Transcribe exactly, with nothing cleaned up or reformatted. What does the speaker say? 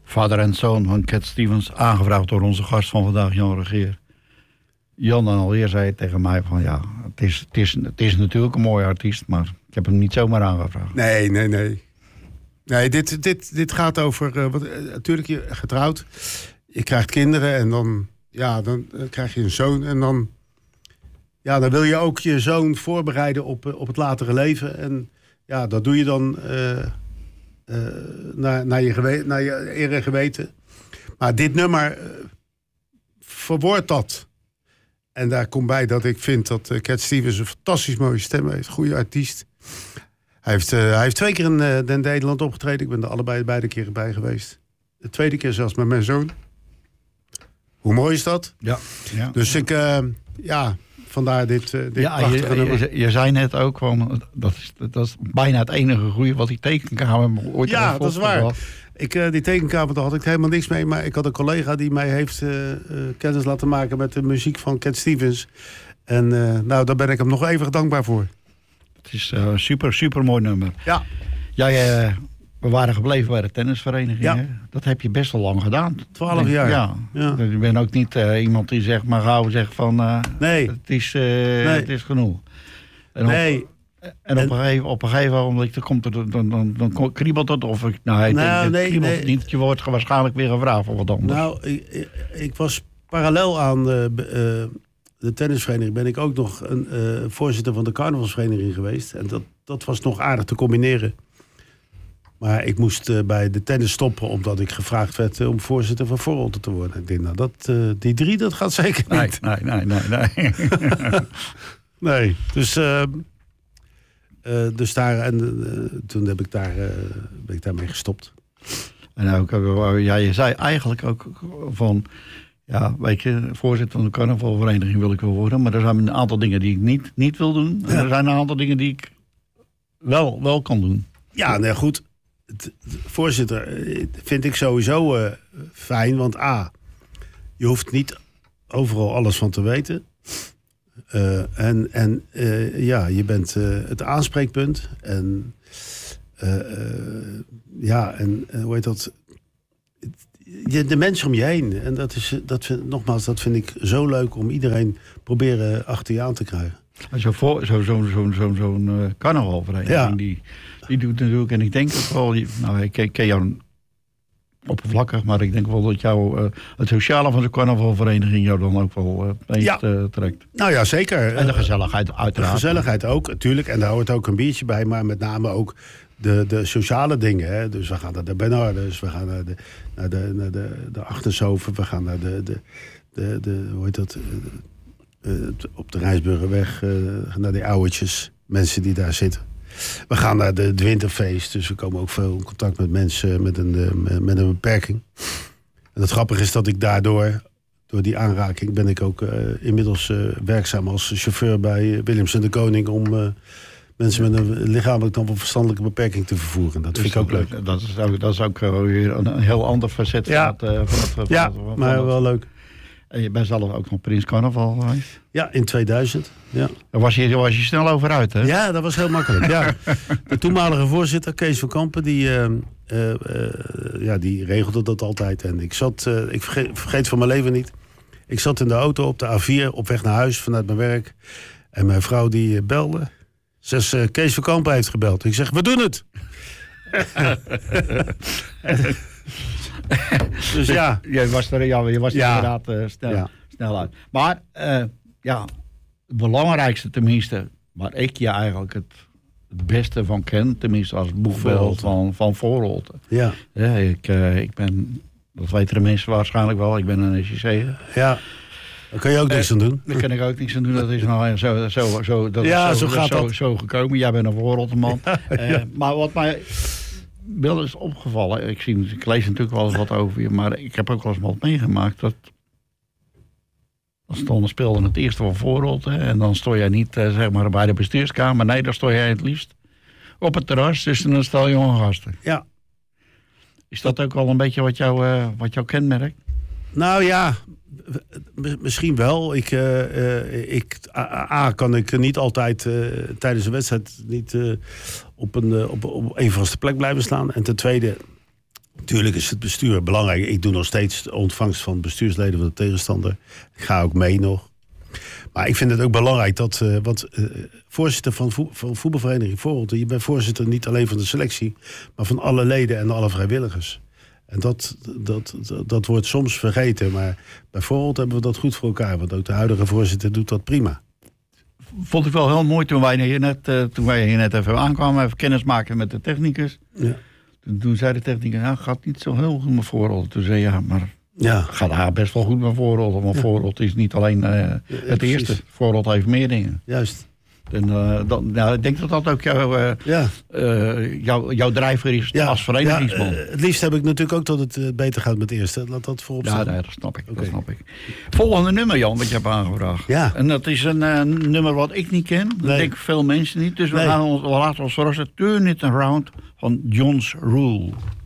Vader en zoon van Cat Stevens, aangevraagd door onze gast van vandaag, Jan Regeer. Jan dan alweer zei tegen mij van ja, het is, het, is, het is natuurlijk een mooie artiest, maar ik heb hem niet zomaar aangevraagd. Nee, nee, nee. Nee, dit, dit, dit gaat over, uh, wat, uh, natuurlijk je getrouwd, je krijgt kinderen en dan, ja, dan uh, krijg je een zoon en dan, ja, dan wil je ook je zoon voorbereiden op, uh, op het latere leven en ja, dat doe je dan uh, uh, naar, naar, je gewe- naar je eer en geweten. Maar dit nummer uh, verwoordt dat. En daar komt bij dat ik vind dat uh, Cat Stevens een fantastisch mooie stem heeft. Goede artiest. Hij heeft, uh, hij heeft twee keer in, uh, in Nederland opgetreden. Ik ben er allebei beide keren bij geweest. De tweede keer zelfs met mijn zoon. Hoe mooi is dat? Ja. ja. Dus ik, uh, ja, vandaar dit, uh, dit ja, prachtige je, nummer. je, je zei net ook van, dat is, dat is bijna het enige goede wat die tekenkamer me ooit Ja, heeft dat is waar. opgebracht. Ik, uh, die tekenkamer, daar had ik helemaal niks mee. Maar ik had een collega die mij heeft uh, uh, kennis laten maken met de muziek van Cat Stevens. En uh, nou, daar ben ik hem nog even dankbaar voor. Het is een uh, super, super mooi nummer. Ja. Jij, uh, we waren gebleven bij de tennisvereniging. Ja. Hè? Dat heb je best wel lang gedaan. Twaalf jaar. Ja. ja. Je bent ook niet uh, iemand die zegt, maar gauw zegt van, uh, nee. het, is, uh, nee. het is genoeg. En nee. Op, en op, en een gegeven, op een gegeven moment dan komt er, dan, dan, dan kriebelt het. Of ik, nou, ik nou, denk, nee, kriebelt nee. het niet. Je wordt waarschijnlijk weer gevraagd voor wat anders. Nou, ik, ik, ik was parallel aan uh, uh, de tennisvereniging ben ik ook nog een uh, voorzitter van de carnavalsvereniging geweest. En dat, dat was nog aardig te combineren. Maar ik moest uh, bij de tennis stoppen omdat ik gevraagd werd uh, om voorzitter van Voorholte te worden. Ik denk, nou, dat, uh, die drie, dat gaat zeker niet. Nee, nee, nee, nee. Nee, nee. Dus, uh, uh, dus daar, en uh, toen heb ik daar, uh, ben ik daarmee gestopt. En ook, ja, je zei eigenlijk ook van, ja, weet je, voorzitter van de carnavalvereniging wil ik wel worden, maar er zijn een aantal dingen die ik niet, niet wil doen. En ja. er zijn een aantal dingen die ik wel, wel kan doen. Ja, nee, goed. Het, voorzitter vind ik sowieso uh, fijn, want A, je hoeft niet overal alles van te weten. Uh, en en uh, ja, je bent uh, het aanspreekpunt. En uh, uh, ja, en uh, hoe heet dat? Je, de mensen om je heen. En dat is, dat vind, nogmaals, dat vind ik zo leuk om iedereen proberen achter je aan te krijgen. Zo'n zo, zo, zo, zo, zo, zo uh, carnavalvereniging, ja. die, die doet natuurlijk, en ik denk ook wel, nou, ik ken, ken jou oppervlakkig, maar ik denk wel dat jou, uh, het sociale van de carnavalvereniging jou dan ook wel uh, ja. uh, trekt. Nou ja, zeker. En de gezelligheid uiteraard. De gezelligheid ook, natuurlijk. En daar hoort ook een biertje bij, maar met name ook de, de sociale dingen. Hè. Dus we gaan naar de Bernardus, we gaan naar de, naar de, naar de, de Achtershoven, we gaan naar de, de, de, de hoe heet dat, uh, uh, op de Rijnsburgerweg, uh, naar die ouwetjes, mensen die daar zitten. We gaan naar de, de winterfeest, dus we komen ook veel in contact met mensen met een, uh, met een beperking. En het grappige is dat ik daardoor, door die aanraking, ben ik ook uh, inmiddels uh, werkzaam als chauffeur bij Willems en de Koning om uh, mensen met een lichamelijk dan wel verstandelijke beperking te vervoeren. Dat dus vind ik ook leuk. Dat is ook, dat is ook weer een heel ander facet ja. van het, uh, van het van ja, het, van maar het, wel leuk. En je bent zelf ook nog Prins Carnaval geweest? Ja, in tweeduizend. Ja. Daar was je, was je snel over uit, hè? Ja, dat was heel makkelijk. Ja. De toenmalige voorzitter, Kees van Kampen, die, uh, uh, uh, ja, die regelde dat altijd. En ik zat, uh, ik vergeet, vergeet van mijn leven niet. Ik zat in de auto op de A vier op weg naar huis vanuit mijn werk. En mijn vrouw die uh, belde. Zes, uh, Kees van Kampen heeft gebeld. Ik zeg, we doen het! Dus ja. Je was er, ja, je was er ja. inderdaad uh, snel, ja. snel uit. Maar uh, ja, het belangrijkste tenminste, waar ik je eigenlijk het, het beste van ken, tenminste als boegbeeld van, van Voorholte. Ja. Ja, ik, uh, ik ben, dat weten de mensen waarschijnlijk wel, ik ben een S J C'er. Ja. Daar kan je ook niks aan doen. Daar kan ik ook niks aan doen. Dat is nou zo, zo, zo, dat ja, is zo, zo gaat zo, dat. zo gekomen. Jij bent een Voorholteman. Ja, ja. uh, maar wat mij wel is opgevallen, ik, zie, ik lees natuurlijk wel eens wat over je, maar ik heb ook wel eens wat meegemaakt. Dat dan speelde het eerste van Voorholte en dan stond jij niet uh, zeg maar bij de bestuurskamer. Nee, dan stond jij het liefst op het terras tussen een stel jonge gasten. Ja. Is dat ook wel een beetje wat jou, uh, wat jou kenmerkt? Nou ja, misschien wel. Ik, uh, uh, ik, A, A kan ik niet altijd uh, tijdens een wedstrijd niet uh, op, een, uh, op, op een vaste plek blijven staan. En ten tweede, Tuurlijk is het bestuur belangrijk. Ik doe nog steeds de ontvangst van bestuursleden van de tegenstander. Ik ga ook mee nog. Maar ik vind het ook belangrijk dat... Uh, want uh, voorzitter van, vo- van voetbalvereniging Voorholte... je bent voorzitter niet alleen van de selectie... maar van alle leden en alle vrijwilligers. En dat, dat, dat, dat wordt soms vergeten. Maar bij Voorholte hebben we dat goed voor elkaar. Want ook de huidige voorzitter doet dat prima. Vond ik wel heel mooi toen wij hier net, uh, toen wij hier net even aankwamen... even kennis maken met de technicus. Ja. Toen, toen zei de technicus... nou, gaat niet zo heel goed met Voorholte. Toen zei ja, maar... Ja. Gaat haar best wel goed met Voorholte. Want ja. Voorholte is niet alleen uh, ja, het ja, eerste. Voorholte heeft meer dingen. Juist. En uh, dat, nou, ik denk dat dat ook jou, uh, ja. uh, jou, jouw drijver is ja. als verenigingsman. Ja, uh, het liefst heb ik natuurlijk ook dat het uh, beter gaat met het eerste. Laat dat voorop staan. Ja, nee, dat snap ik. Okay. Dat snap ik. Volgende nummer, Jan, wat je hebt aangevraagd. Ja. En dat is een uh, nummer wat ik niet ken. Dat nee. denk ik veel mensen niet. Dus we, nee. gaan ons, we laten ons verrassen. Turn It Around van John's Rule.